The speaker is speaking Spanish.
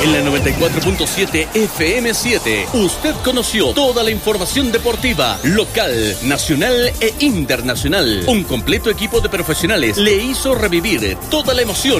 En la 94.7 FM7, usted conoció toda la información deportiva, local, nacional e internacional. Un completo equipo de profesionales le hizo revivir toda la emoción